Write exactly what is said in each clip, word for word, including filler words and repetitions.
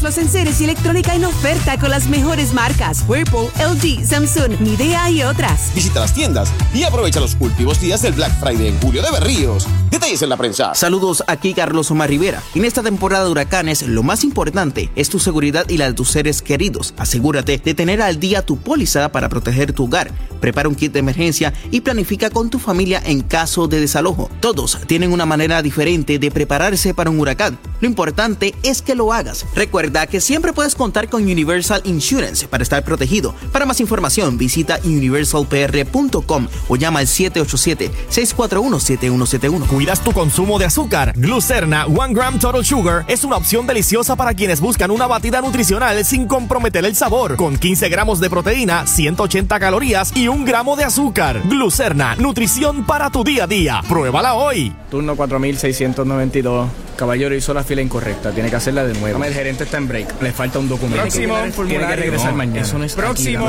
Los enseres y electrónica en oferta con las mejores marcas: Whirlpool, L G, Samsung, Midea y otras. Visita las tiendas y aprovecha los últimos días del Black Friday en julio de Berríos. Detalles en la prensa. Saludos, aquí Carlos Omar Rivera. En esta temporada de huracanes, lo más importante es tu seguridad y la de tus seres queridos. Asegúrate de tener al día tu póliza para proteger tu hogar. Prepara un kit de emergencia y planifica con tu familia en caso de desalojo. Todos tienen una manera diferente de prepararse para un huracán. Lo importante es que lo hagas. Recuerda que siempre puedes contar con Universal Insurance para estar protegido. Para más información, visita universal p r punto com o llama al siete ocho siete, seis cuatro uno, siete uno siete uno. ¿Cuidas tu consumo de azúcar? Glucerna One Gram Total Sugar es una opción deliciosa para quienes buscan una batida nutricional sin comprometer el sabor. Con quince gramos de proteína, ciento ochenta calorías y un gramo de azúcar. Glucerna, nutrición para tu día a día. Pruébala hoy. Turno cuatro mil seiscientos noventa y dos. Caballero hizo la fila incorrecta. Tiene que hacerla de nuevo. El gerente está en break. Le falta un documento. Próximo. Tiene que regresar no, mañana. Eso no es próximo.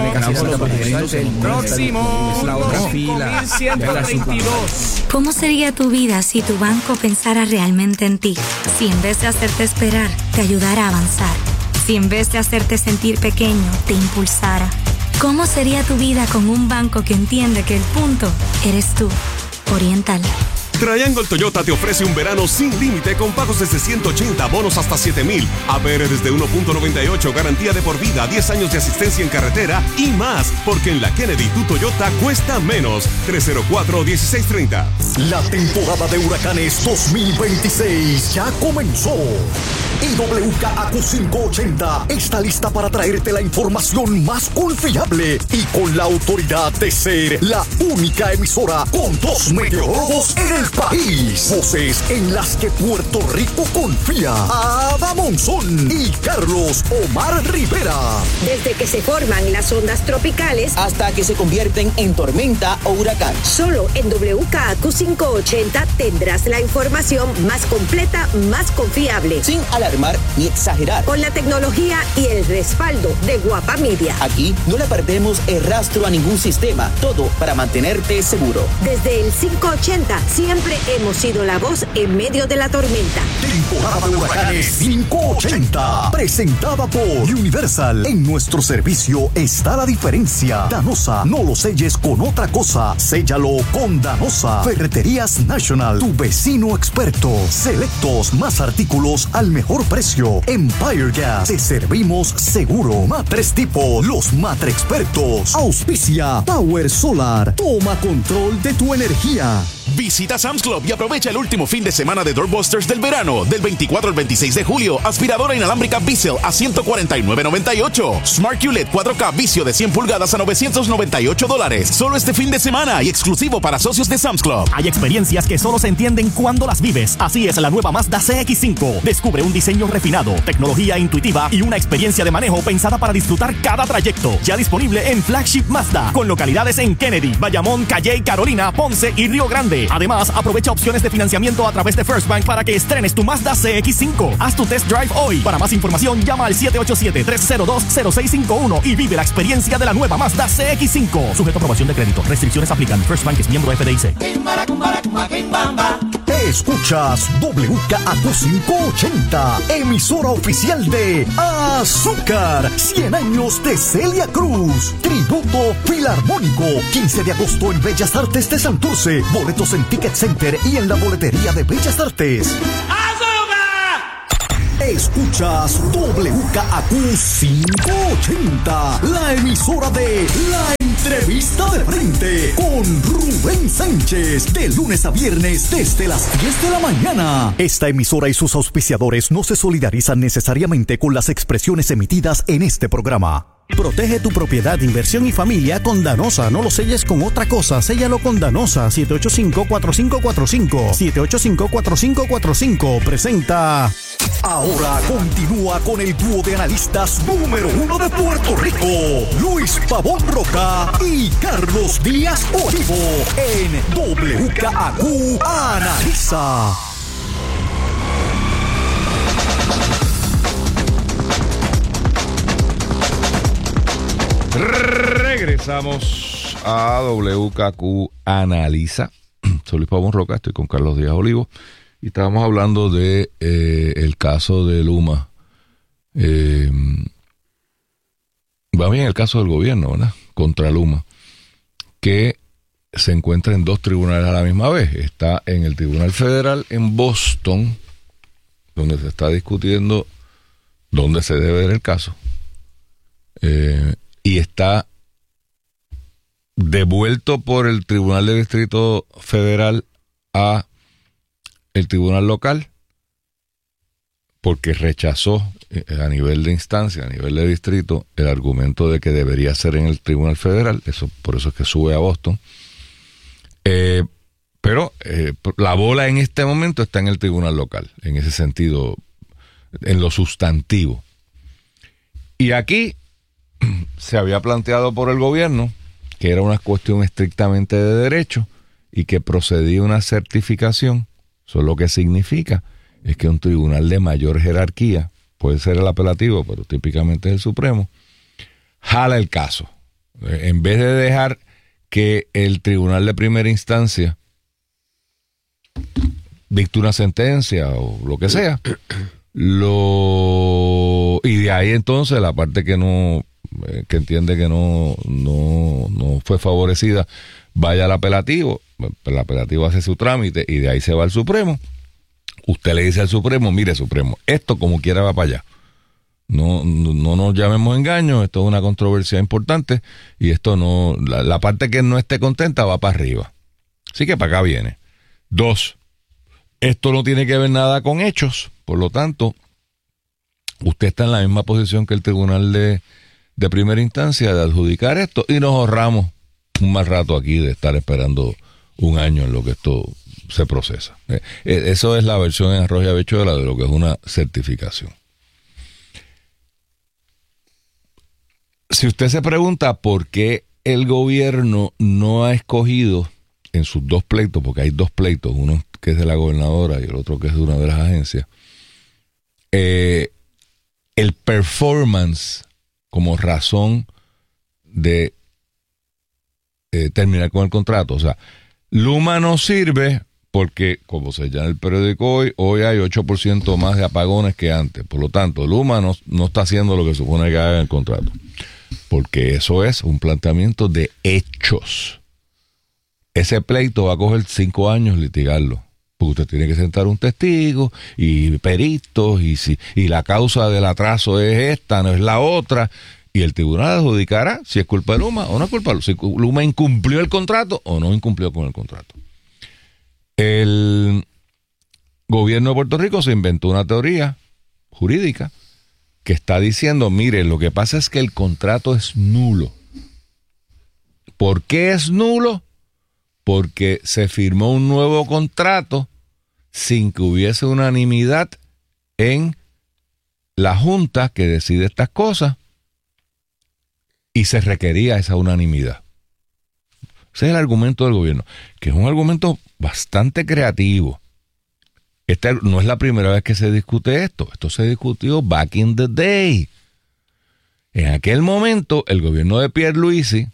Próximo. Es la otra fila. ciento treinta y dos. ¿Cómo sería tu vida si tu banco pensara realmente en ti? Si en vez de hacerte esperar, te ayudara a avanzar. Si en vez de hacerte sentir pequeño, te impulsara. ¿Cómo sería tu vida con un banco que entiende que el punto eres tú? Oriental. Triangle Toyota te ofrece un verano sin límite con pagos desde ciento ochenta, bonos hasta siete mil, A P R desde uno punto noventa y ocho, garantía de por vida, diez años de asistencia en carretera y más, porque en la Kennedy tu Toyota cuesta menos. tres cero cuatro, uno seis tres cero. La temporada de huracanes dos mil veintiséis ya comenzó. Y W K A Q quinientos ochenta está lista para traerte la información más confiable y con la autoridad de ser la única emisora con dos meteorólogos en el país. Voces en las que Puerto Rico confía. Ada Monzón y Carlos Omar Rivera. Desde que se forman las ondas tropicales hasta que se convierten en tormenta o huracán. Solo en W K A Q quinientos ochenta tendrás la información más completa, más confiable. Sin alarmar ni exagerar. Con la tecnología y el respaldo de Guapa Media. Aquí no le perdemos el rastro a ningún sistema. Todo para mantenerte seguro. Desde el quinientos ochenta siempre hemos sido la voz en medio de la tormenta. Temporada de huracanes quinientos ochenta. Presentada por Universal. En nuestro servicio está la diferencia. Danosa, no lo selles con otra cosa. Séllalo con Danosa. Ferreterías National, tu vecino experto. Selectos, más artículos al mejor precio. Empire Gas, te servimos seguro. Matres Tipo, los matre expertos. Auspicia Power Solar. Toma control de tu energía. Visita Sam's Club y aprovecha el último fin de semana de Doorbusters del verano. Del veinticuatro al veintiséis de julio, aspiradora inalámbrica Bissell a ciento cuarenta y nueve noventa y ocho. Smart Q L E D cuatro K Vicio de cien pulgadas a novecientos noventa y ocho dólares. Solo este fin de semana y exclusivo para socios de Sam's Club. Hay experiencias que solo se entienden cuando las vives. Así es la nueva Mazda C X cinco. Descubre un diseño refinado, tecnología intuitiva y una experiencia de manejo pensada para disfrutar cada trayecto. Ya disponible en Flagship Mazda, con localidades en Kennedy, Bayamón, Calley, Carolina, Ponce y Río Grande. Además, aprovecha opciones de financiamiento a través de First Bank para que estrenes tu Mazda C X cinco. Haz tu test drive hoy. Para más información, llama al siete ocho siete, tres cero dos, cero seis cinco uno y vive la experiencia de la nueva Mazda C X cinco. Sujeto a aprobación de crédito. Restricciones aplican. First Bank es miembro F D I C. Escuchas W K A Q quinientos ochenta, emisora oficial de Azúcar. cien años de Celia Cruz. Tributo Filarmónico. quince de agosto en Bellas Artes de Santurce. Boletos en Ticket Center y en la boletería de Bellas Artes. ¡Azúcar! Escuchas W K A Q quinientos ochenta, la emisora de La Entrevista de Frente con Rubén Sánchez, de lunes a viernes desde las diez de la mañana. Esta emisora y sus auspiciadores no se solidarizan necesariamente con las expresiones emitidas en este programa. Protege tu propiedad, inversión y familia con Danosa. No lo selles con otra cosa. Séllalo con Danosa. siete ocho cinco, cuatro cinco cuatro cinco. siete ocho cinco, cuatro cinco cuatro cinco. Presenta. Ahora continúa con el dúo de analistas número uno de Puerto Rico, Luis Pavón Roca y Carlos Díaz Olivo, en W K A Q Analiza. Regresamos a W K Q Analiza. Soy Luis Pavón Roca, estoy con Carlos Díaz Olivo y estábamos hablando de eh, el caso de Luma Eh, va bien el caso del gobierno, ¿verdad? Contra Luma, que se encuentra en dos tribunales a la misma vez. Está en el Tribunal Federal en Boston, donde se está discutiendo dónde se debe ver el caso, eh, y está devuelto por el Tribunal de Distrito Federal a el Tribunal Local, porque rechazó a nivel de instancia, a nivel de distrito, el argumento de que debería ser en el Tribunal Federal. Eso, por eso es que sube a Boston. Eh, pero eh, la bola en este momento está en el Tribunal Local, en ese sentido, en lo sustantivo. Y aquí se había planteado por el gobierno que era una cuestión estrictamente de derecho y que procedía una certificación. Eso lo que significa es que un tribunal de mayor jerarquía, puede ser el apelativo, pero típicamente es el Supremo, jala el caso. En vez de dejar que el tribunal de primera instancia dicte una sentencia o lo que sea, lo y de ahí entonces la parte que no que entiende que no no no fue favorecida vaya al apelativo, el apelativo hace su trámite y de ahí se va al Supremo. Usted le dice al Supremo, mire Supremo, esto como quiera va para allá. No, no, no nos llamemos engaños, esto es una controversia importante y esto no, la, la parte que no esté contenta va para arriba. Así que para acá viene. Dos, esto no tiene que ver nada con hechos, por lo tanto, usted está en la misma posición que el tribunal de, de primera instancia de adjudicar esto y nos ahorramos un mal rato aquí de estar esperando un año en lo que esto se procesa. Eh, eso es la versión en arroz y habichuela de lo que es una certificación. Si usted se pregunta por qué el gobierno no ha escogido en sus dos pleitos, porque hay dos pleitos, uno que es de la gobernadora y el otro que es de una de las agencias, eh, el performance como razón de eh, terminar con el contrato. O sea, Luma no sirve porque, como se llama el periódico hoy, hoy hay ocho por ciento más de apagones que antes. Por lo tanto, Luma no, no está haciendo lo que supone que haga en el contrato. Porque eso es un planteamiento de hechos. Ese pleito va a coger cinco años litigarlo. Porque usted tiene que sentar un testigo y peritos y, si, y la causa del atraso es esta, no es la otra. Y el tribunal adjudicará si es culpa de Luma o no es culpa de Luma. Si Luma incumplió el contrato o no incumplió con el contrato. El gobierno de Puerto Rico se inventó una teoría jurídica que está diciendo, mire, lo que pasa es que el contrato es nulo. ¿Por qué es nulo? Porque se firmó un nuevo contrato sin que hubiese unanimidad en la Junta que decide estas cosas y se requería esa unanimidad. Ese es el argumento del gobierno, que es un argumento bastante creativo. Esta no es la primera vez que se discute esto. Esto se discutió back in the day. En aquel momento, el gobierno de Pierluisi,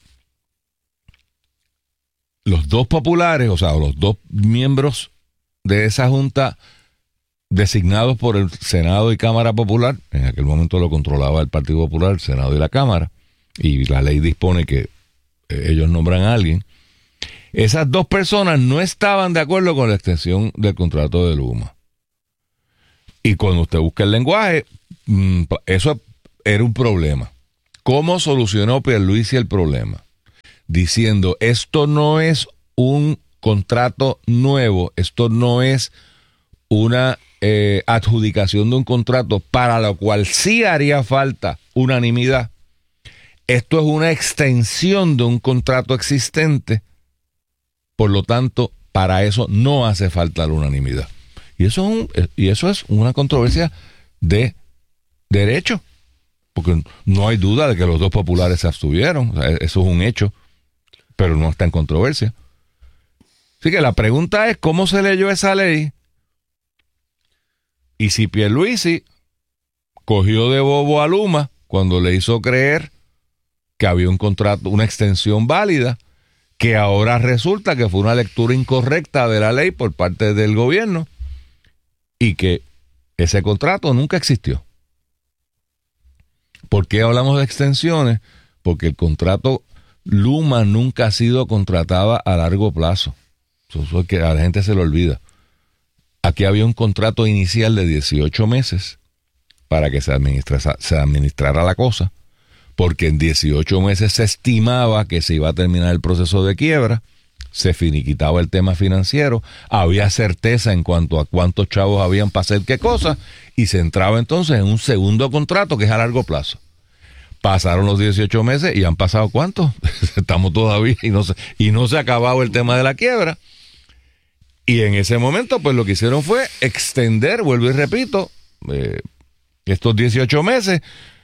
los dos populares, o sea, los dos miembros de esa junta designados por el Senado y Cámara Popular, en aquel momento lo controlaba el Partido Popular, el Senado y la Cámara, y la ley dispone que ellos nombran a alguien. Esas dos personas no estaban de acuerdo con la extensión del contrato de Luma. Y cuando usted busca el lenguaje, eso era un problema. ¿Cómo solucionó Pierluisi el problema? Diciendo, esto no es un contrato nuevo, esto no es una eh, adjudicación de un contrato para lo cual sí haría falta unanimidad. Esto es una extensión de un contrato existente. Por lo tanto, para eso no hace falta la unanimidad. Y eso es, un, y eso es una controversia de derecho, porque no hay duda de que los dos populares se abstuvieron. O sea, eso es un hecho, pero no está en controversia. Así que la pregunta es, ¿cómo se leyó esa ley? Y si Pierluisi cogió de bobo a Luma cuando le hizo creer que había un contrato, una extensión válida, que ahora resulta que fue una lectura incorrecta de la ley por parte del gobierno y que ese contrato nunca existió. ¿Por qué hablamos de extensiones? Porque el contrato Luma nunca ha sido contratada a largo plazo. Eso es que a la gente se le olvida. Aquí había un contrato inicial de dieciocho meses para que se administrara, se administrara la cosa, porque en dieciocho meses se estimaba que se iba a terminar el proceso de quiebra, se finiquitaba el tema financiero, había certeza en cuanto a cuántos chavos habían para hacer qué cosa, y se entraba entonces en un segundo contrato que es a largo plazo. Pasaron los dieciocho meses y han pasado ¿cuántos? Estamos todavía y no se, y no se ha acabado el tema de la quiebra. Y en ese momento, pues lo que hicieron fue extender, vuelvo y repito, eh, estos dieciocho meses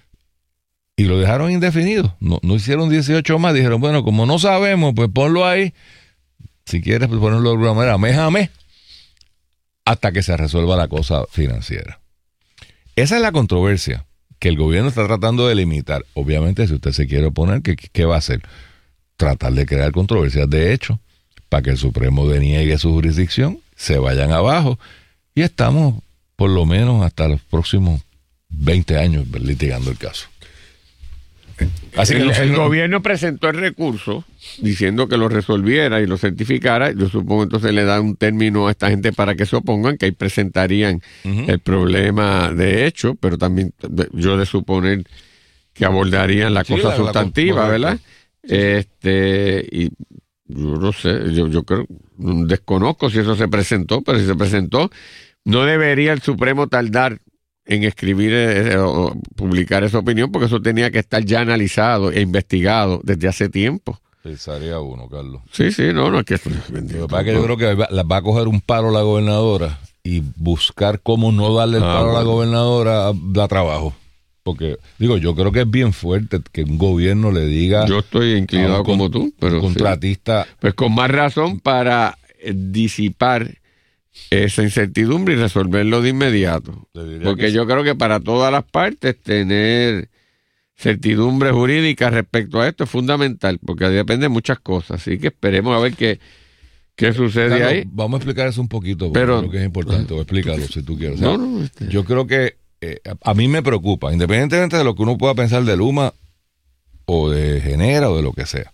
y lo dejaron indefinido. No, no hicieron dieciocho más. Dijeron, bueno, como no sabemos, pues ponlo ahí. Si quieres, pues ponerlo de alguna manera, mes a mes, hasta que se resuelva la cosa financiera. Esa es la controversia que el gobierno está tratando de limitar. Obviamente, si usted se quiere oponer, ¿qué, qué va a hacer? Tratar de crear controversias de hecho, para que el Supremo deniegue su jurisdicción, se vayan abajo, y estamos por lo menos hasta los próximos veinte años litigando el caso. Así que el, el gobierno presentó el recurso diciendo que lo resolviera y lo certificara. Yo supongo entonces le da un término a esta gente para que se opongan, que ahí presentarían uh-huh. el problema de hecho, pero también yo de suponer que abordarían la sí, cosa la, sustantiva, la, ¿verdad? Sí, este y yo no sé, yo, yo creo, desconozco si eso se presentó, pero si se presentó, no debería el Supremo tardar en escribir eh, o publicar esa opinión, porque eso tenía que estar ya analizado e investigado desde hace tiempo. Pensaría uno, Carlos. Sí, sí, no, no es que... Lo que pasa es que yo creo que va, va a coger un palo la gobernadora y buscar cómo no darle el ah, palo bueno. a la gobernadora da trabajo. Porque, digo, yo creo que es bien fuerte que un gobierno le diga... Yo estoy inclinado con, como tú, pero... contratista... Sí. Pues con más razón para disipar esa incertidumbre y resolverlo de inmediato. Porque yo sí. creo que para todas las partes tener certidumbre jurídica respecto a esto es fundamental, porque depende de muchas cosas. Así que esperemos a ver qué, qué sucede claro, ahí. Vamos a explicar eso un poquito, porque Pero, creo que es importante. Explícalo si tú quieres. O sea, no, no, este... Yo creo que eh, a mí me preocupa, independientemente de lo que uno pueda pensar de Luma o de Genera o de lo que sea.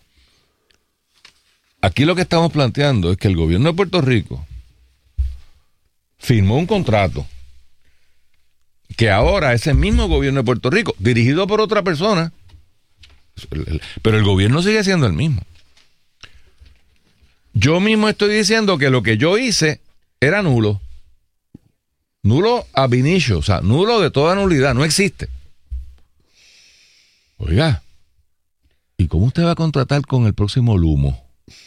Aquí lo que estamos planteando es que el gobierno de Puerto Rico firmó un contrato que ahora ese mismo gobierno de Puerto Rico, dirigido por otra persona, pero el gobierno sigue siendo el mismo. Yo mismo estoy diciendo que lo que yo hice era nulo. Nulo ab initio, o sea, nulo de toda nulidad, no existe. Oiga, ¿y cómo usted va a contratar con el próximo Lumo?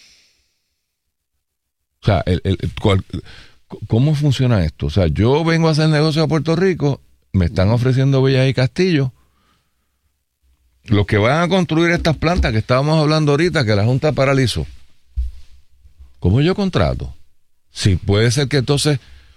O sea, el, el, el cual, ¿cómo funciona esto? O sea, yo vengo a hacer negocio a Puerto Rico, me están ofreciendo Villas y Castillo. Los que van a construir estas plantas que estábamos hablando ahorita, que la Junta paralizó. ¿Cómo yo contrato? Si puede ser que entonces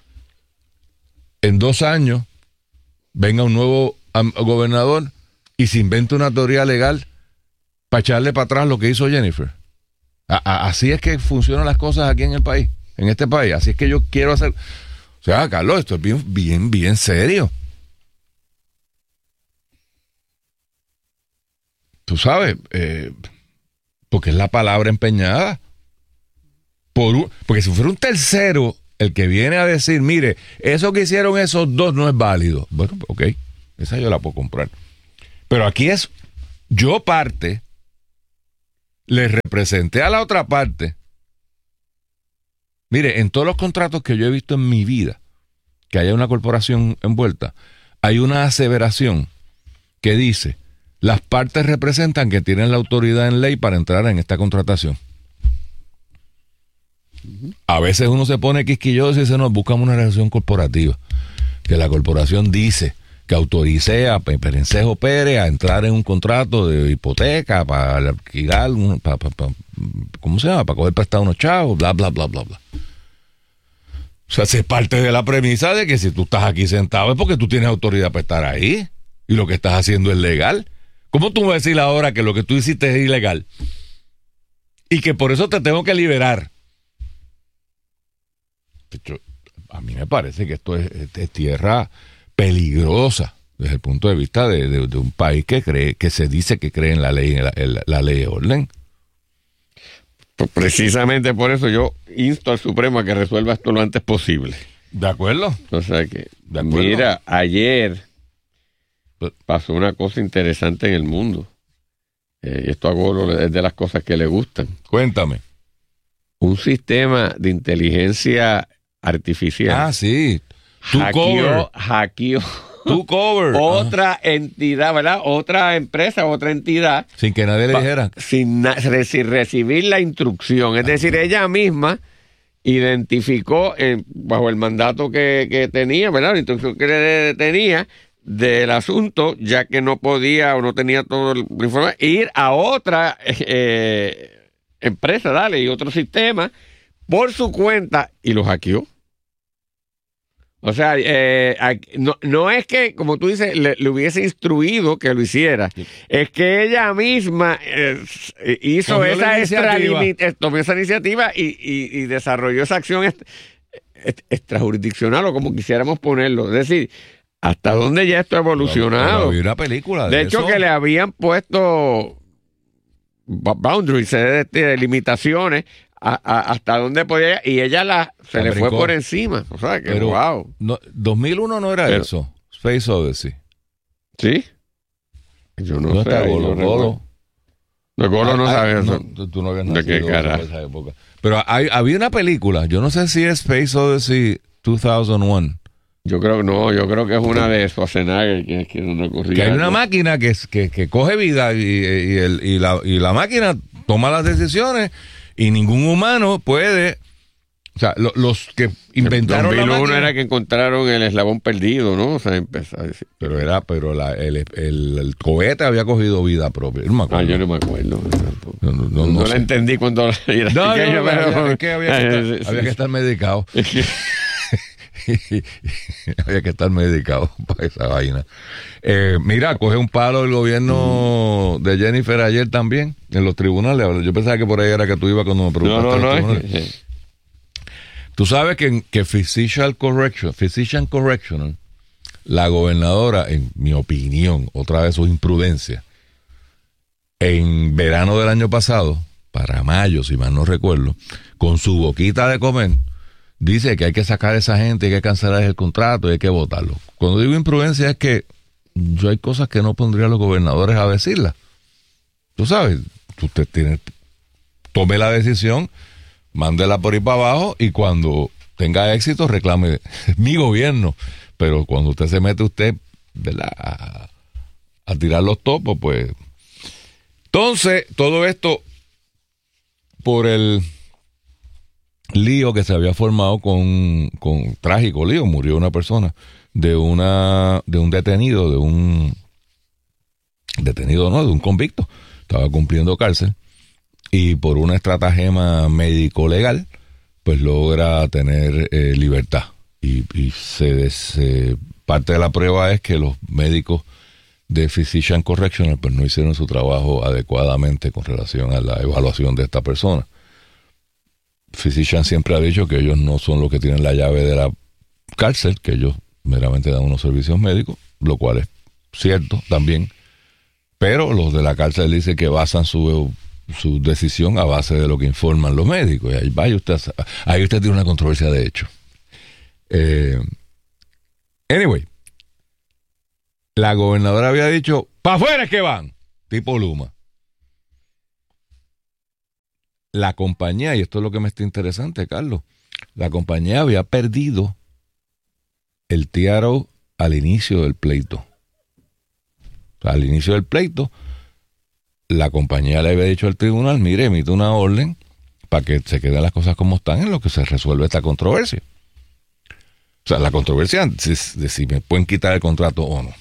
en dos años venga un nuevo gobernador y se invente una teoría legal para echarle para atrás lo que hizo Jennifer. A, a, así es que funcionan las cosas aquí en el país, en este país. Así es que yo quiero hacer... O sea, Carlos, esto es bien, bien, bien serio. Tú sabes, eh, porque es la palabra empeñada. Por un, porque si fuera un tercero el que viene a decir, mire, eso que hicieron esos dos no es válido. Bueno, ok, esa yo la puedo comprar. Pero aquí es, yo parte, le representé a la otra parte. Mire, en todos los contratos que yo he visto en mi vida, que haya una corporación envuelta, hay una aseveración que dice, las partes representan que tienen la autoridad en ley para entrar en esta contratación. A veces uno se pone quisquilloso y dice, no, buscamos una relación corporativa, que la corporación dice que autorice a Perencejo Pérez a entrar en un contrato de hipoteca para alquilar, para, para, para, ¿cómo se llama? Para coger prestado unos chavos, bla, bla, bla, bla, bla. O sea, se parte de la premisa de que si tú estás aquí sentado es porque tú tienes autoridad para estar ahí y lo que estás haciendo es legal. ¿Cómo tú me vas a decir ahora que lo que tú hiciste es ilegal? Y que por eso te tengo que liberar. De hecho, a mí me parece que esto es, es tierra peligrosa desde el punto de vista de, de, de un país que cree, que se dice que cree en la ley, en la, en la, la ley de orden. Pues precisamente por eso yo insto al Supremo a que resuelva esto lo antes posible. ¿De acuerdo? O sea que, mira, ayer pasó una cosa interesante en el mundo. Eh, y esto a Golo es de las cosas que le gustan. Cuéntame. Un sistema de inteligencia artificial. Ah, sí. Tu hackeó, hackeó tu cover. Otra ah. entidad, ¿verdad? Otra empresa, otra entidad. Sin que nadie le pa, dijera. Sin, na, sin recibir la instrucción. Es ah. decir, ella misma identificó eh, bajo el mandato que, que tenía, ¿verdad? La instrucción que tenía del asunto, ya que no podía o no tenía todo el informe, ir a otra eh, empresa, dale, y otro sistema por su cuenta y lo hackeó. O sea, eh, no, no es que, como tú dices, le, le hubiese instruido que lo hiciera. Sí. Es que ella misma eh, hizo tomó esa, extralimit- tomó esa iniciativa y, y, y desarrolló esa acción est- est- extrajurisdiccional o como quisiéramos ponerlo. Es decir, ¿hasta dónde ya esto ha evolucionado? Había una película de, de hecho, eso. que le habían puesto boundaries, de, de limitaciones a, a, hasta dónde podía, y ella la se, se le brincó. Fue por encima. O sea, que pero, wow. No, dos mil uno no era pero, eso. Space Odyssey. ¿Sí? Yo no, no sé. Está Golo, no Golo. No, Golo ah, no sabía eso. No, tú no habías nacido ¿de qué cara? esa época. Pero hay, había una película, yo no sé si es Space Odyssey dos mil uno. Yo creo que no, yo creo que es una de Schwarzenegger que, que no ocurría. Que hay una máquina que, que, que coge vida y, y, el, y, la, y la máquina toma las decisiones y ningún humano puede. O sea, lo, los que inventaron la máquina. Uno era que encontraron el eslabón perdido, ¿no? O sea, empezó a decir. Pero era, pero la, el, el, el cohete había cogido vida propia. No me acuerdo. Ah, yo no me acuerdo. No, no, no, no, no la entendí cuando la era no, pequeño, no, pero... había, es que había, que estar, había que estar medicado. Había que estar medicado para esa vaina. Eh, mira, coge un palo el gobierno de Jennifer ayer también en los tribunales. Yo pensaba que por ahí era que tú ibas cuando me preguntaste. No, no, no. Es que, tú sabes que, que Physician Correction, Physician Correctional, la gobernadora, en mi opinión, otra vez su imprudencia, en verano del año pasado, para mayo, si mal no recuerdo, con su boquita de comer, dice que hay que sacar a esa gente, hay que cancelar el contrato y hay que votarlo. Cuando digo imprudencia es que yo hay cosas que no pondría a los gobernadores a decirlas. Tú sabes, usted tiene, tome la decisión, mándela por ahí para abajo y cuando tenga éxito reclame mi gobierno. Pero cuando usted se mete usted, ¿verdad?, a, a tirar los topos, pues. Entonces, todo esto por el lío que se había formado con, con trágico lío, murió una persona de una de un detenido, de un detenido no, de un convicto, estaba cumpliendo cárcel y por una estratagema médico legal pues logra tener eh, libertad y, y se, se parte de la prueba es que los médicos de Physician Correctional pues no hicieron su trabajo adecuadamente con relación a la evaluación de esta persona. Physician siempre ha dicho que ellos no son los que tienen la llave de la cárcel, que ellos meramente dan unos servicios médicos, lo cual es cierto también, pero los de la cárcel dicen que basan su, su decisión a base de lo que informan los médicos, y ahí vaya usted, ahí usted tiene una controversia de hecho. Eh, anyway, la gobernadora había dicho, ¡pa' afuera es que van! Tipo Luma. La compañía, y esto es lo que me está interesante, Carlos, la compañía había perdido el T R O al inicio del pleito. O sea, al inicio del pleito, la compañía le había dicho al tribunal, mire, emite una orden para que se queden las cosas como están en lo que se resuelve esta controversia. O sea, la controversia es de si me pueden quitar el contrato o no.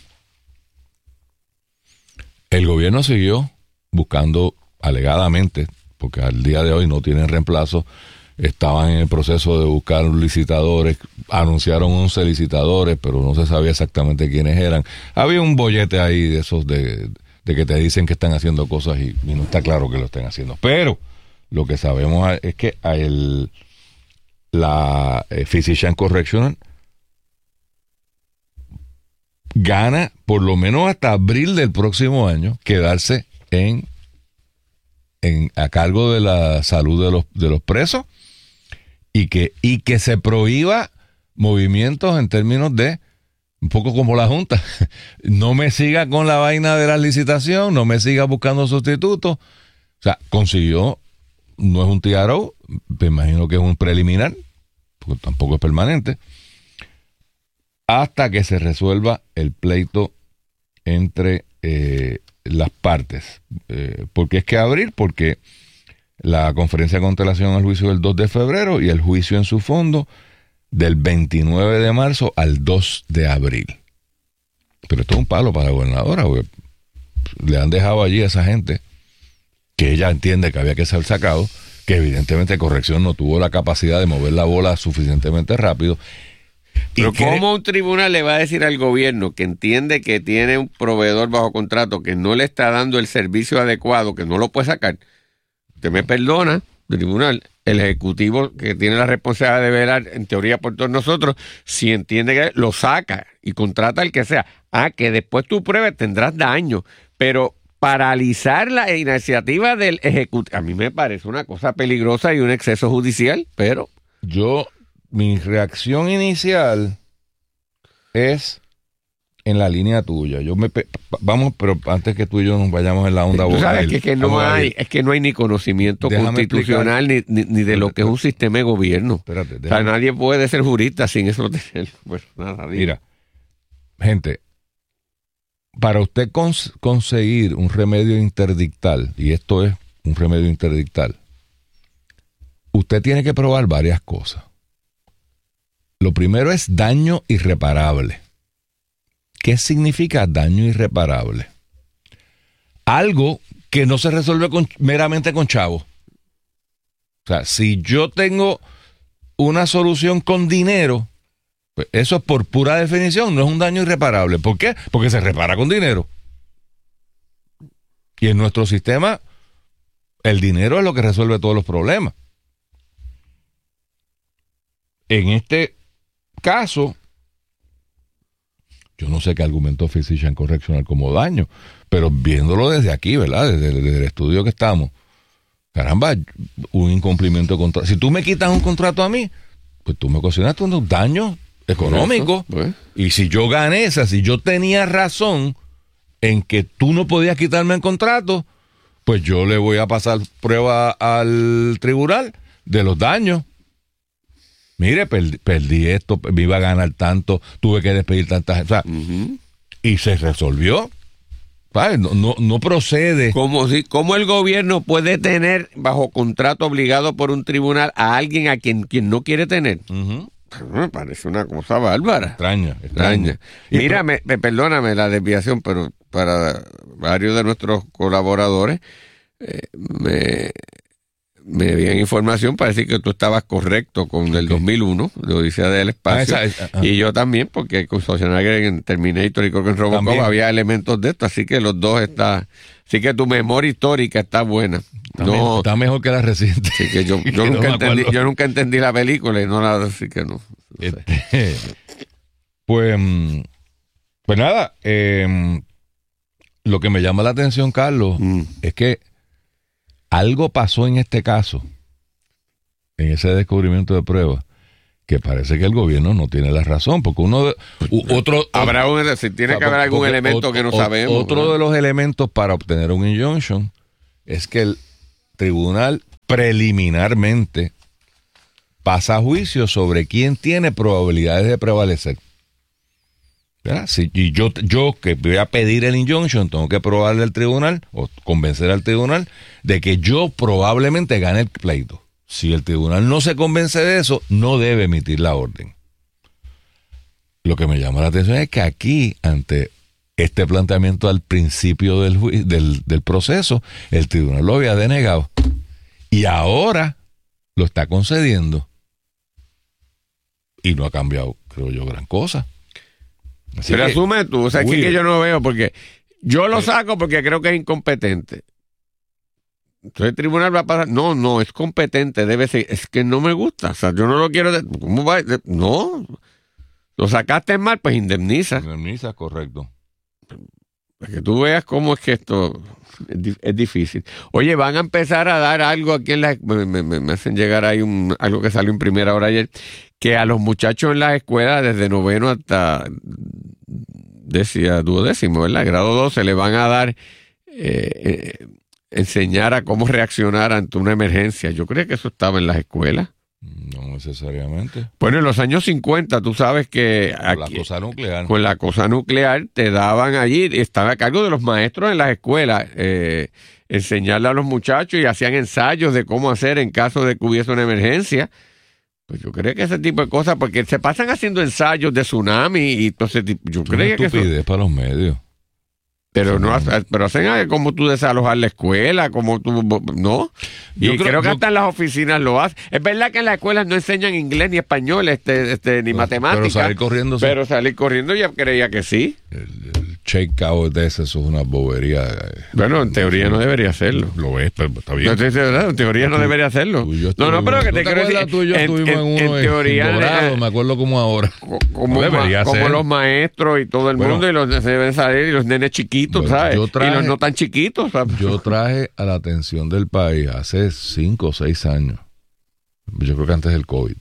El gobierno siguió buscando alegadamente, porque al día de hoy no tienen reemplazo, estaban en el proceso de buscar licitadores, anunciaron once licitadores, pero no se sabía exactamente quiénes eran. Había un bollete ahí de esos de, de que te dicen que están haciendo cosas y, y no está claro que lo estén haciendo. Pero lo que sabemos es que el, la eh, Physician Correctional gana por lo menos hasta abril del próximo año quedarse en, en a cargo de la salud de los, de los presos y que, y que se prohíba movimientos en términos de, un poco como la Junta, no me siga con la vaina de la licitación, no me siga buscando sustitutos. O sea, consiguió, no es un T R O, me imagino que es un preliminar, porque tampoco es permanente, hasta que se resuelva el pleito entre eh, las partes. Eh, ¿Por qué es que abrir? Porque la conferencia de cancelación al juicio del dos de febrero y el juicio en su fondo del veintinueve de marzo al dos de abril. Pero esto es un palo para la gobernadora, porque le han dejado allí a esa gente que ella entiende que había que ser sacado, que evidentemente Corrección no tuvo la capacidad de mover la bola suficientemente rápido. Pero que, ¿cómo un tribunal le va a decir al gobierno que entiende que tiene un proveedor bajo contrato que no le está dando el servicio adecuado, que no lo puede sacar? Usted me perdona, tribunal, el ejecutivo que tiene la responsabilidad de velar, en teoría por todos nosotros, si entiende que lo saca y contrata al que sea. Ah, que después tú pruebes, tendrás daño, pero paralizar la iniciativa del ejecutivo, a mí me parece una cosa peligrosa y un exceso judicial, pero... Yo... Mi reacción inicial es en la línea tuya. Yo me pe- vamos, pero antes que tú y yo nos vayamos en la onda. Tú sabes que, que no hay, es que no hay ni conocimiento Déjame constitucional ni, ni, ni de lo que es un sistema de gobierno. Espérate, o sea, nadie puede ser jurista sin eso tener. Pues nada. Mira, gente, para usted cons- conseguir un remedio interdictal, y esto es un remedio interdictal, usted tiene que probar varias cosas. Lo primero es daño irreparable. ¿Qué significa daño irreparable? Algo que no se resuelve con, meramente con chavo. O sea, si yo tengo una solución con dinero, pues eso por pura definición no es un daño irreparable. ¿Por qué? Porque se repara con dinero. Y en nuestro sistema, el dinero es lo que resuelve todos los problemas. En este caso, yo no sé qué argumentó Physician Correctional como daño, pero viéndolo desde aquí, ¿verdad? Desde, desde el estudio que estamos, caramba, un incumplimiento de contrato. Si tú me quitas un contrato a mí, pues tú me ocasionaste un daño económico. Pues. Y si yo gané esa, si yo tenía razón en que tú no podías quitarme el contrato, pues yo le voy a pasar prueba al tribunal de los daños. Mire, perdí, perdí esto, me iba a ganar tanto, tuve que despedir tantas gente. O sea, uh-huh. Y se resolvió. ¿Sabes? No, no, no procede. Como si, ¿Cómo el gobierno puede tener bajo contrato obligado por un tribunal a alguien a quien, quien no quiere tener? Uh-huh. Me parece una cosa bárbara. Extraña, extraña. extraña. Mira, me, me, perdóname la desviación, pero para varios de nuestros colaboradores eh, me... me habían información para decir que tú estabas correcto con el dos mil uno, de Odisea del Espacio, ah, esa, esa, y yo también, porque con Schwarzenegger en Terminator y creo que en Robocop también había elementos de esto, así que los dos están, así que tu memoria histórica está buena. Está, no, mejor, está mejor que la reciente. Así que yo, yo, nunca no entendí, yo nunca entendí la película y no la, así que no. no sé. este, pues, pues nada, eh, lo que me llama la atención, Carlos, mm. es que algo pasó en este caso, en ese descubrimiento de pruebas, que parece que el gobierno no tiene la razón, porque uno de, u, otro habrá un, si tiene que haber algún elemento que no sabemos. Otro ¿no? de los elementos para obtener un injunction es que el tribunal preliminarmente pasa a juicio sobre quién tiene probabilidades de prevalecer. Si, y yo, yo que voy a pedir el injunction, tengo que probarle al tribunal o convencer al tribunal de que yo probablemente gane el pleito. Si el tribunal no se convence de eso, no debe emitir la orden. Lo que me llama la atención es que aquí, ante este planteamiento al principio del, ju- del, del proceso, el tribunal lo había denegado. Y ahora lo está concediendo. Y no ha cambiado, creo yo, gran cosa. Así Pero que, asume tú, o sea, que, que yo no veo, porque yo lo saco porque creo que es incompetente. Entonces el tribunal va a pasar, no, no, es competente, debe ser, es que no me gusta, o sea, yo no lo quiero, de, ¿cómo va? De, no, o Lo sacaste mal, pues indemniza. Indemniza, correcto. Para que tú veas cómo es que esto es, es difícil. Oye, van a empezar a dar algo aquí en la... Me, me, me hacen llegar ahí un, algo que salió en primera hora ayer, que a los muchachos en las escuelas, desde noveno hasta decía, duodécimo, ¿verdad? Grado doce, le van a dar... Eh, eh, enseñar a cómo reaccionar ante una emergencia. Yo creo que eso estaba en las escuelas. No necesariamente. Bueno, en los años cincuenta, tú sabes que... Con aquí, la cosa nuclear. Con la cosa nuclear te daban allí, estaba a cargo de los maestros en las escuelas, eh, enseñarle a los muchachos y hacían ensayos de cómo hacer en caso de que hubiese una emergencia. Pues yo creo que ese tipo de cosas, porque se pasan haciendo ensayos de tsunami y entonces yo creo que estupidez eso... para los medios. Pero no, pero hacen como tú desalojar la escuela, como tú, ¿no? Y yo creo, creo que yo, hasta en las oficinas lo hacen. Es verdad que en las escuelas no enseñan inglés ni español, este, este, ni pero, matemáticas. Pero salir corriendo. Pero sí. salir corriendo ya creía que sí. El, el check-out de ese, eso es una bobería. Bueno, en teoría no debería hacerlo. Lo es, pero está bien. No, verdad, en teoría no debería hacerlo. No, no, pero que te quiero decir. Tú y yo estuvimos en, en, uno en teoría. En Dorado, me acuerdo como ahora. Como, no ma, como los maestros y todo el bueno, mundo, y los se deben salir, y los nenes chiquitos, bueno, ¿sabes? Yo traje, y los no tan chiquitos, ¿sabes? Yo traje a la atención del país hace cinco o seis años, yo creo que antes del COVID,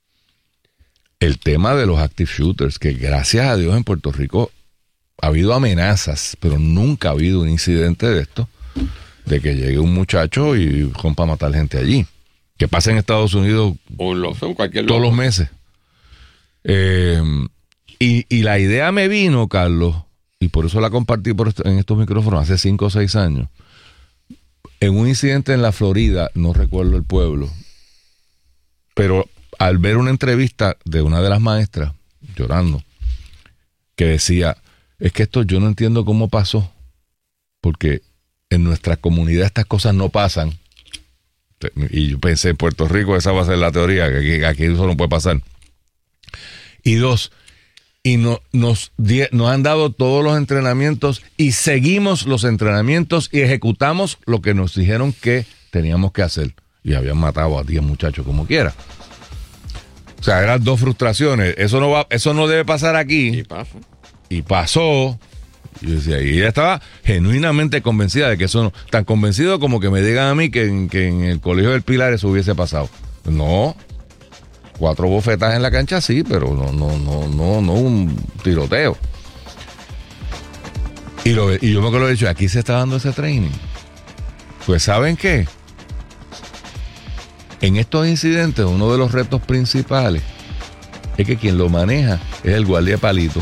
el tema de los active shooters, que gracias a Dios en Puerto Rico ha habido amenazas, pero nunca ha habido un incidente de esto, de que llegue un muchacho y rompa a matar gente allí. Que pasa en Estados Unidos o lo, son cualquier todos loco. los meses. Eh, y, y la idea me vino, Carlos, y por eso la compartí por esto, en estos micrófonos hace cinco o seis años, en un incidente en la Florida, no recuerdo el pueblo, pero al ver una entrevista de una de las maestras, llorando, que decía, es que esto yo no entiendo cómo pasó, porque en nuestra comunidad estas cosas no pasan. Y yo pensé, en Puerto Rico esa va a ser la teoría, que aquí, aquí eso no puede pasar. Y dos, y no, nos, die, nos han dado todos los entrenamientos y seguimos los entrenamientos y ejecutamos lo que nos dijeron que teníamos que hacer. Y habían matado a diez muchachos como quiera. O sea, eran dos frustraciones. Eso no va, eso no debe pasar aquí. Y pasó. Y pasó. Y, decía, y ella estaba genuinamente convencida de que eso no, tan convencido como que me digan a mí que en, que en el Colegio del Pilar eso hubiese pasado. No. Cuatro bofetas en la cancha, sí, pero no, no, no, no, no un tiroteo. Y, lo, y yo me acuerdo de dicho, aquí se está dando ese training. Pues ¿saben qué? En estos incidentes, uno de los retos principales es que quien lo maneja es el guardia palito.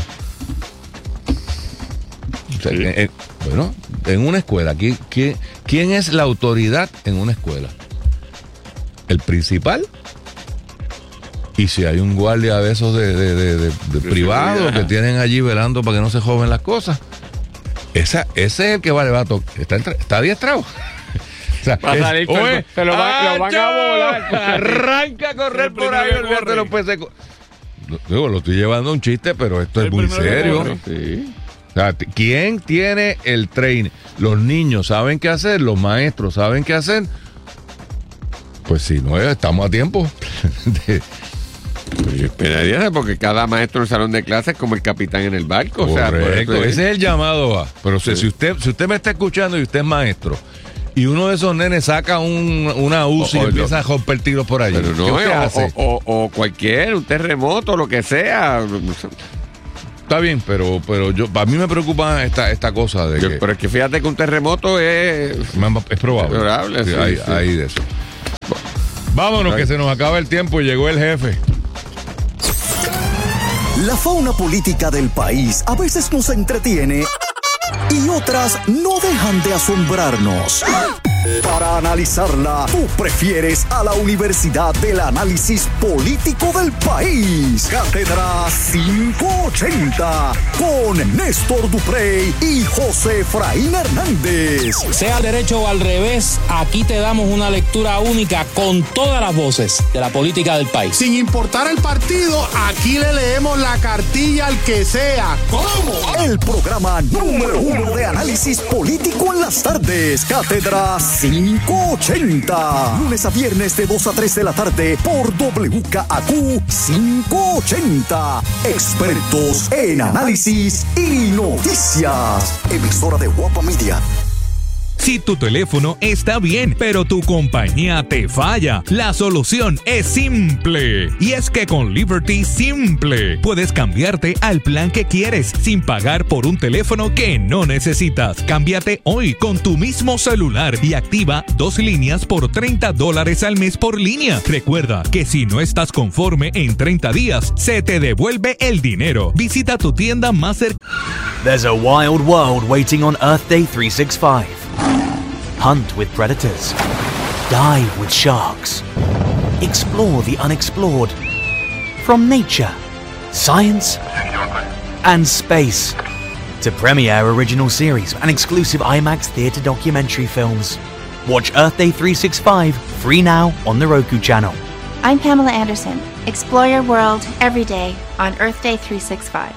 O sea, sí. en, bueno, en una escuela, ¿quién, quién, ¿quién es la autoridad en una escuela? ¿El principal? Y si hay un guardia de esos de, de, de, de, de privado que tienen allí velando para que no se joven las cosas, esa, ese es el que vale vato. Está, está adiestrado. O sea, va a salir, es, oye, se lo, va, lo van a volar. Arranca a correr por ahí, olvídate los peces. Digo, lo estoy llevando a un chiste, pero esto es muy serio. Sí. O sea, ¿quién tiene el training? Los niños saben qué hacer, los maestros saben qué hacer. Pues si no, estamos a tiempo. de, Yo esperaría, porque cada maestro en el salón de clases es como el capitán en el barco. Correcto, o sea, es... ese es el llamado a. Pero sí. si usted si usted me está escuchando y usted es maestro, y uno de esos nenes saca un, una U C I y empieza a romper tiros por allí, pero no, ¿qué usted o, hace? O, o, o cualquier, un terremoto, lo que sea. Está bien, pero pero yo a mí me preocupa esta esta cosa de yo, que... Pero es que fíjate que un terremoto es... Es probable. Es probable, sí, sí, hay, sí. hay de eso. Vámonos, que se nos acaba el tiempo y llegó el jefe. La fauna política del país a veces nos entretiene y otras no dejan de asombrarnos. Para analizarla, tú prefieres a la Universidad del Análisis Político del País. Cátedra quinientos ochenta con Néstor Duprey y José Efraín Hernández. Sea al derecho o al revés, aquí te damos una lectura única con todas las voces de la política del país. Sin importar el partido, aquí le leemos la cartilla al que sea. ¿Cómo? El programa número uno de análisis político en las tardes. Cátedra quinientos ochenta. Lunes a viernes de dos a tres de la tarde por W K A Q quinientos ochenta. Expertos en análisis y noticias. Emisora de Guapa Media. Si tu teléfono está bien, pero tu compañía te falla, la solución es simple. Y es que con Liberty Simple puedes cambiarte al plan que quieres sin pagar por un teléfono que no necesitas. Cámbiate hoy con tu mismo celular y activa dos líneas por treinta dólares al mes por línea. Recuerda que si no estás conforme en treinta días, se te devuelve el dinero. Visita tu tienda más cercana. There's a wild world waiting on Earth Day three sixty-five. Hunt with predators. Dive with sharks. Explore the unexplored. From nature, science, and space. To premiere original series and exclusive IMAX theater documentary films. Watch Earth Day three sixty-five free now on the Roku channel. I'm Pamela Anderson. Explore your world every day on Earth Day three sixty-five.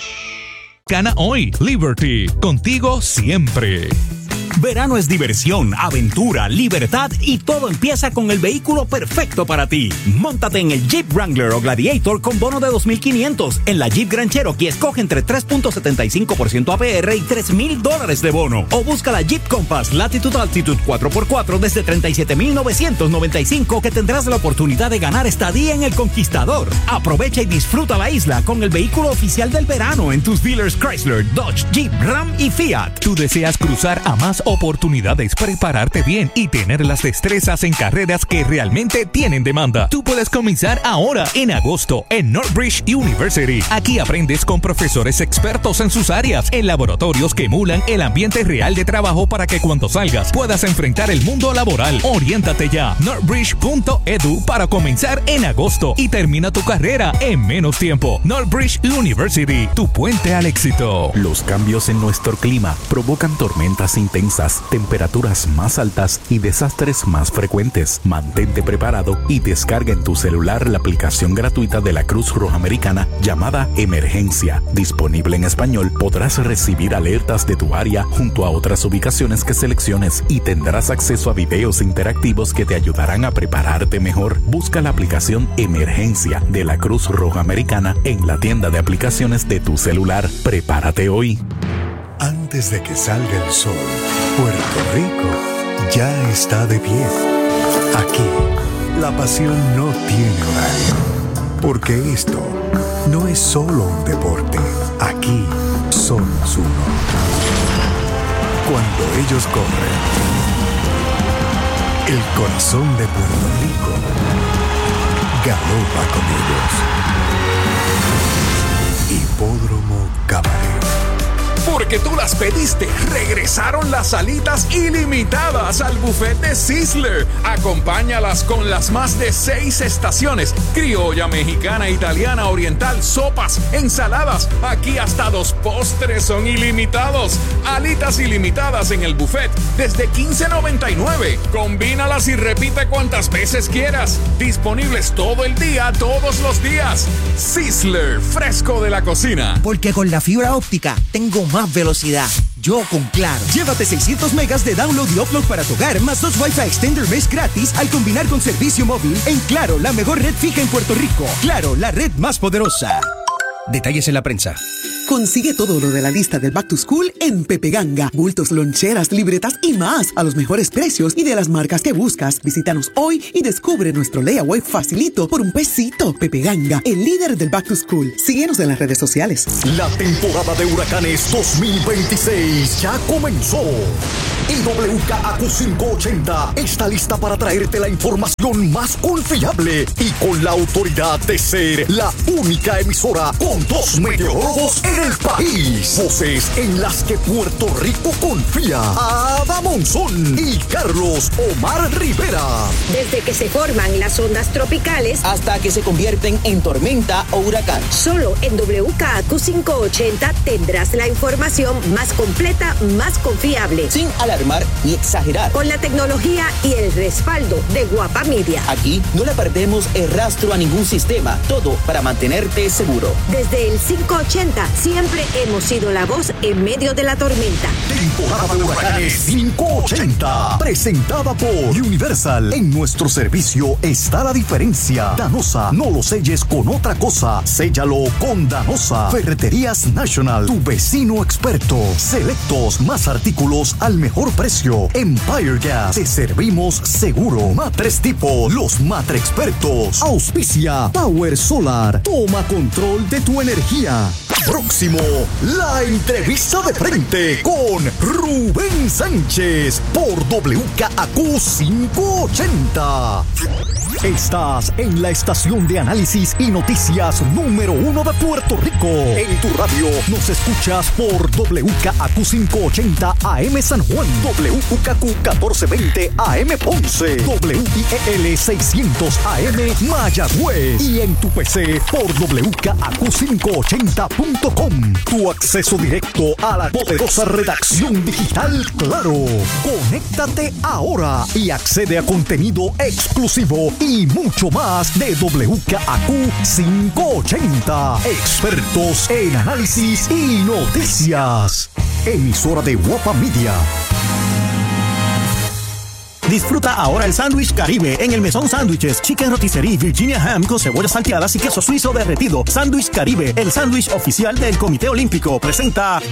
Gana hoy. Liberty. Contigo siempre. Verano es diversión, aventura, libertad y todo empieza con el vehículo perfecto para ti. Móntate en el Jeep Wrangler o Gladiator con bono de dos mil quinientos. En la Jeep Grand Cherokee escoge entre tres punto setenta y cinco por ciento A P R y tres mil dólares de bono. O busca la Jeep Compass Latitude Altitude cuatro por cuatro desde treinta y siete mil novecientos noventa y cinco que tendrás la oportunidad de ganar estadía en el Conquistador. Aprovecha y disfruta la isla con el vehículo oficial del verano en tus dealers Chrysler, Dodge, Jeep, Ram y Fiat. Tú deseas cruzar a más oportunidades, prepararte bien y tener las destrezas en carreras que realmente tienen demanda. Tú puedes comenzar ahora en agosto en Northbridge University. Aquí aprendes con profesores expertos en sus áreas, en laboratorios que emulan el ambiente real de trabajo para que cuando salgas puedas enfrentar el mundo laboral. Oriéntate ya, northbridge punto edu para comenzar en agosto y termina tu carrera en menos tiempo. Northbridge University, tu puente al éxito. Los cambios en nuestro clima provocan tormentas intensas, temperaturas más altas y desastres más frecuentes. Mantente preparado y descarga en tu celular la aplicación gratuita de la Cruz Roja Americana llamada Emergencia. Disponible en español, podrás recibir alertas de tu área junto a otras ubicaciones que selecciones y tendrás acceso a videos interactivos que te ayudarán a prepararte mejor. Busca la aplicación Emergencia de la Cruz Roja Americana en la tienda de aplicaciones de tu celular. Prepárate hoy. Antes de que salga el sol, Puerto Rico ya está de pie. Aquí, la pasión no tiene horario, porque esto no es solo un deporte. Aquí somos uno. Cuando ellos corren, el corazón de Puerto Rico galopa con ellos. Hipódromo Cabaret. Porque tú las pediste, regresaron las alitas ilimitadas al buffet de Sizzler. Acompáñalas con las más de seis estaciones: criolla, mexicana, italiana, oriental, sopas, ensaladas. Aquí hasta dos postres son ilimitados. Alitas ilimitadas en el buffet desde quince noventa y nueve. Combínalas y repite cuantas veces quieras. Disponibles todo el día, todos los días. Sizzler, fresco de la cocina. Porque con la fibra óptica tengo más velocidad. Yo con Claro. Llévate seiscientos megas de download y upload para tu hogar, más dos Wi-Fi Extender Mesh gratis al combinar con servicio móvil en Claro, la mejor red fija en Puerto Rico. Claro, la red más poderosa. Detalles en la prensa. Consigue todo lo de la lista del Back to School en Pepe Ganga. Bultos, loncheras, libretas y más a los mejores precios y de las marcas que buscas. Visítanos hoy y descubre nuestro layaway facilito por un pesito. Pepe Ganga, el líder del Back to School. Síguenos en las redes sociales. La temporada de huracanes dos mil veintiséis ya comenzó. Y W K A Q quinientos ochenta está lista para traerte la información más confiable y con la autoridad de ser la única emisora con dos meteorólogos en el país. Voces en las que Puerto Rico confía. Ada Monzón y Carlos Omar Rivera. Desde que se forman las ondas tropicales hasta que se convierten en tormenta o huracán. Solo en W K A Q quinientos ochenta tendrás la información más completa, más confiable. Sin alarma alarmar ni exagerar. Con la tecnología y el respaldo de Guapa Media. Aquí no le perdemos el rastro a ningún sistema, todo para mantenerte seguro. Desde el quinientos ochenta siempre hemos sido la voz en medio de la tormenta. Temporada de huracanes quinientos ochenta, presentada por Universal. En nuestro servicio está la diferencia. Danosa, no lo selles con otra cosa, séllalo con Danosa. Ferreterías National, tu vecino experto. Selectos, más artículos al mejor precio. Empire Gas, te servimos seguro. Matres Tipo, los Matre expertos. Auspicia Power Solar, toma control de tu energía. Próximo, la entrevista de frente con Rubén Sánchez por W K A Q quinientos ochenta. Estás en la estación de análisis y noticias número uno de Puerto Rico. En tu radio nos escuchas por W K A Q quinientos ochenta A M San Juan, W K Q catorce veinte A M Ponce, W I E L seiscientos A M Mayagüez y en tu P C por W K A Q quinientos ochenta punto com. Tu acceso directo a la poderosa redacción digital Claro. Conéctate ahora y accede a contenido exclusivo y mucho más de W K A Q quinientos ochenta. Expertos en análisis y noticias. Emisora de Guapa Media. Disfruta ahora el sándwich Caribe en el Mesón Sándwiches, Chicken Rotisserie, Virginia Ham con cebollas salteadas y queso suizo derretido. Sándwich Caribe, el sándwich oficial del Comité Olímpico, presenta...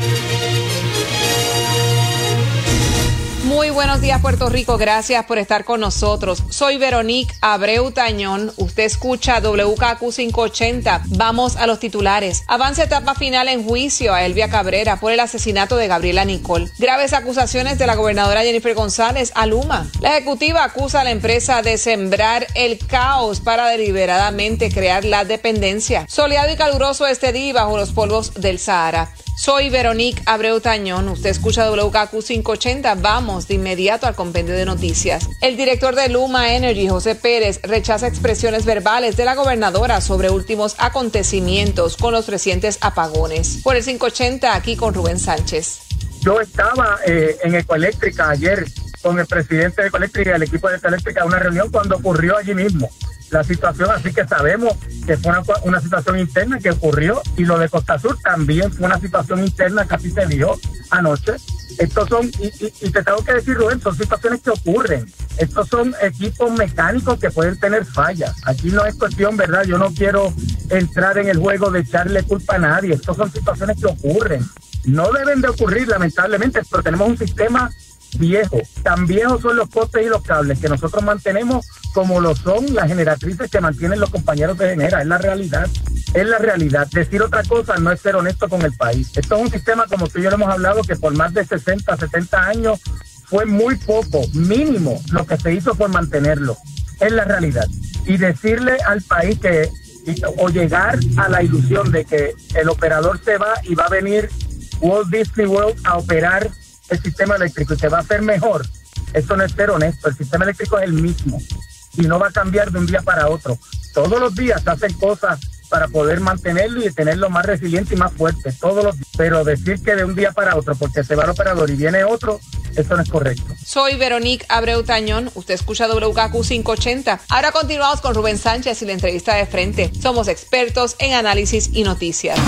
Muy buenos días, Puerto Rico. Gracias por estar con nosotros. Soy Veronique Abreu Tañón. Usted escucha W K A Q quinientos ochenta. Vamos a los titulares. Avanza etapa final en juicio a Elvia Cabrera por el asesinato de Gabriela Nicole. Graves acusaciones de la gobernadora Jennifer González a Luma. La ejecutiva acusa a la empresa de sembrar el caos para deliberadamente crear la dependencia. Soleado y caluroso este día bajo los polvos del Sahara. Soy Veronique Abreu Tañón. Usted escucha W K A Q quinientos ochenta. Vamos de inmediato al compendio de noticias. El director de Luma Energy, José Pérez, rechaza expresiones verbales de la gobernadora sobre últimos acontecimientos con los recientes apagones. Por el quinientos ochenta, aquí con Rubén Sánchez. Yo estaba eh, en Ecoeléctrica ayer con el presidente de Ecoeléctrica y el equipo de Ecoeléctrica, una reunión cuando ocurrió allí mismo la situación, así que sabemos que fue una, una situación interna que ocurrió, y lo de Costa Sur también fue una situación interna que así se dio anoche. Estos son, y, y, y te tengo que decir, Rubén, son situaciones que ocurren. Estos son equipos mecánicos que pueden tener fallas. Aquí no es cuestión, ¿verdad? Yo no quiero entrar en el juego de echarle culpa a nadie. Estos son situaciones que ocurren. No deben de ocurrir, lamentablemente, pero tenemos un sistema viejo. Tan viejos son los postes y los cables que nosotros mantenemos como lo son las generatrices que mantienen los compañeros de Genera. Es la realidad, es la realidad. Decir otra cosa no es ser honesto con el país. Esto es un sistema, como tú y yo lo hemos hablado, que por más de sesenta, setenta años fue muy poco, mínimo, lo que se hizo por mantenerlo. Es la realidad. Y decirle al país que, o llegar a la ilusión de que el operador se va y va a venir Walt Disney World a operar el sistema eléctrico y que va a ser mejor, eso no es ser honesto. El sistema eléctrico es el mismo y no va a cambiar de un día para otro. Todos los días se hacen cosas para poder mantenerlo y tenerlo más resiliente y más fuerte, todos los días. Pero decir que de un día para otro, porque se va el operador y viene otro, eso no es correcto. Soy Veronique Abreu Tañón. Usted escucha W K A Q quinientos ochenta. Ahora continuamos con Rubén Sánchez y la entrevista de frente. Somos expertos en análisis y noticias.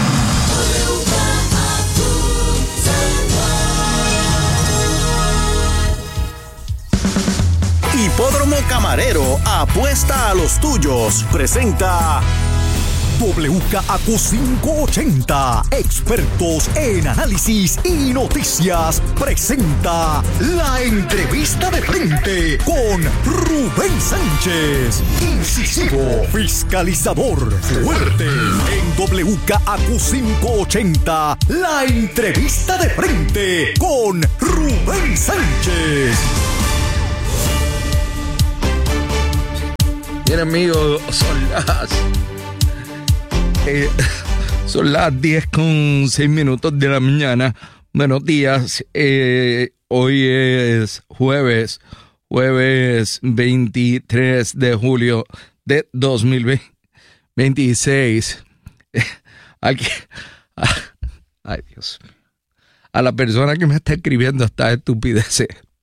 Hipódromo Camarero, apuesta a los tuyos. Presenta W K A Q quinientos ochenta, expertos en análisis y noticias, presenta la entrevista de frente con Rubén Sánchez. Incisivo, fiscalizador, fuerte. En W K A Q quinientos ochenta, la entrevista de frente con Rubén Sánchez. Bien, amigos, son las eh, son las diez con seis minutos de la mañana. Buenos días. Eh, hoy es jueves, jueves veintitrés de julio de dos mil veintiséis. Eh, aquí, ah, ay, Dios mío. A la persona que me está escribiendo estas estupideces,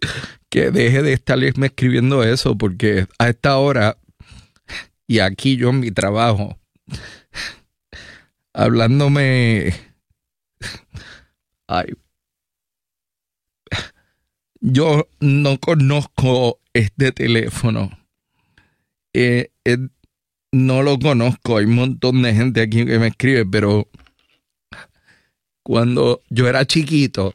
que deje de estarme escribiendo eso, porque a esta hora, y aquí yo en mi trabajo, hablándome, ay, yo no conozco este teléfono, eh, eh, no lo conozco, hay un montón de gente aquí que me escribe, pero cuando yo era chiquito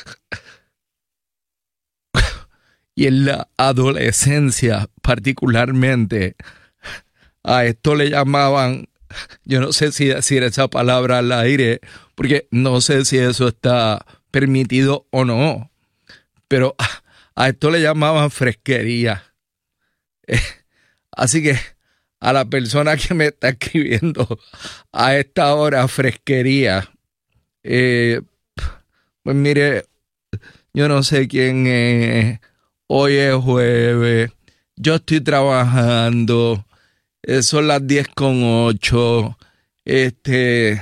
y en la adolescencia particularmente, a esto le llamaban, yo no sé si decir esa palabra al aire, porque no sé si eso está permitido o no, pero a esto le llamaban fresquería. Eh, así que a la persona que me está escribiendo a esta hora fresquería, eh, pues mire, yo no sé quién es, hoy es jueves, yo estoy trabajando, eh, son las diez con ocho, este,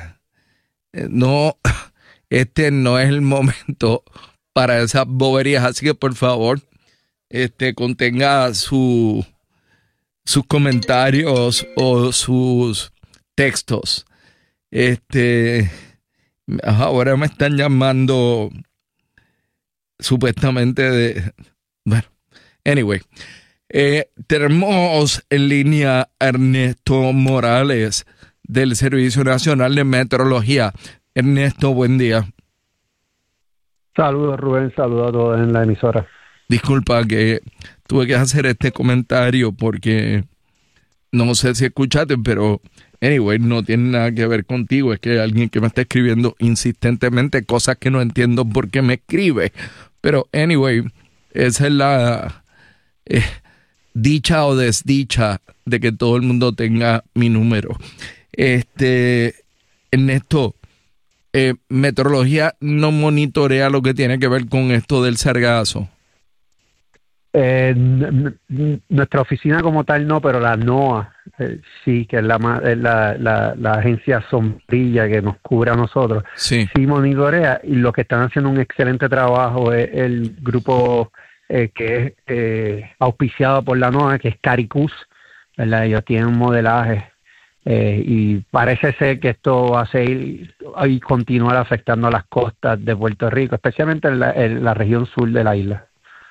no, este no es el momento para esas boberías, así que por favor, este, contenga su, sus comentarios o sus textos. Este, ahora me están llamando supuestamente de, bueno, anyway, eh, tenemos en línea a Ernesto Morales del Servicio Nacional de Meteorología. Ernesto, buen día. Saludos, Rubén, saludos a todos en la emisora. Disculpa que tuve que hacer este comentario porque no sé si escuchaste, pero anyway, no tiene nada que ver contigo. Es que hay alguien que me está escribiendo insistentemente cosas que no entiendo por qué me escribe. Pero anyway, esa es la eh, dicha o desdicha de que todo el mundo tenga mi número. Este, Ernesto, Eh, meteorología no monitorea lo que tiene que ver con esto del sargazo. Eh, n- n- nuestra oficina como tal no, pero la NOAA eh, sí, que es la, ma- es la, la, la agencia sombrilla que nos cubre a nosotros, sí. sí monitorea, y lo que están haciendo un excelente trabajo es el grupo eh, que es eh, auspiciado por la NOAA, que es CARICUS, ¿verdad? Ellos tienen un modelaje Eh, y parece ser que esto va a seguir y continuar afectando a las costas de Puerto Rico, especialmente en la, en la región sur de la isla.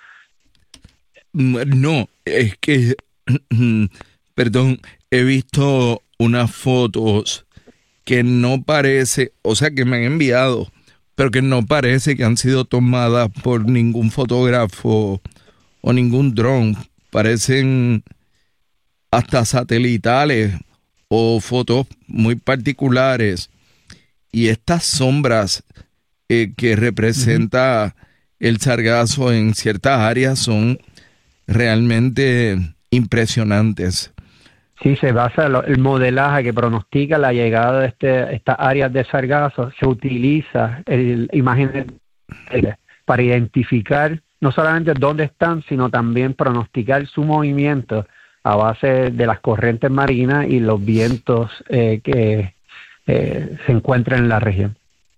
No, es que, perdón, he visto unas fotos que no parece, o sea, que me han enviado, pero que no parece que han sido tomadas por ningún fotógrafo o ningún dron. Parecen hasta satelitales o fotos muy particulares, y estas sombras eh, que representa uh-huh. el sargazo en ciertas áreas son realmente impresionantes. Sí, se basa en el modelaje que pronostica la llegada de este, estas áreas de sargazo. Se utiliza el, imágenes para identificar no solamente dónde están, sino también pronosticar su movimiento a base de las corrientes marinas y los vientos eh, que eh, se encuentran en la región.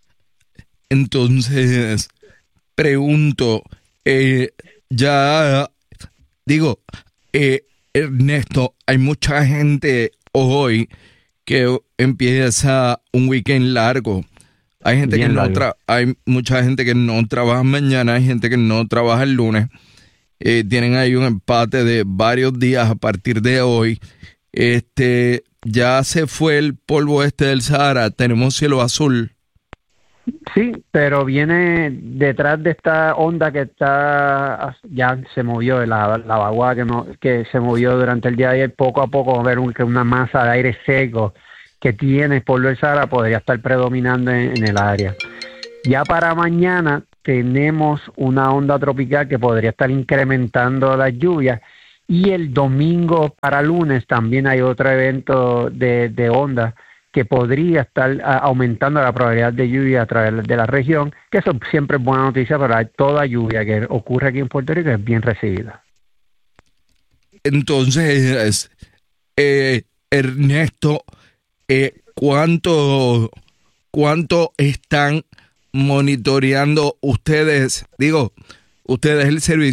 Entonces, pregunto, eh, ya digo, eh, Ernesto, hay mucha gente hoy que empieza un weekend largo. Hay gente Bien que no tra- hay mucha gente que no trabaja mañana, hay gente que no trabaja el lunes. Eh, tienen ahí un empate de varios días a partir de hoy. Este, ya se fue el polvo este del Sahara, tenemos cielo azul. Sí, pero viene detrás de esta onda que está, ya se movió, la, la vaguada que, no, que se movió durante el día de ayer, poco a poco va a ver un, que una masa de aire seco que tiene el polvo del Sahara podría estar predominando en, en el área. Ya para mañana tenemos una onda tropical que podría estar incrementando las lluvias, y el domingo para lunes también hay otro evento de, de onda que podría estar a, aumentando la probabilidad de lluvia a través de la región, que eso siempre es buena noticia, pero toda lluvia que ocurre aquí en Puerto Rico es bien recibida. Entonces, eh, Ernesto, eh, ¿cuánto, cuánto están monitoreando ustedes? Digo, ustedes el servicio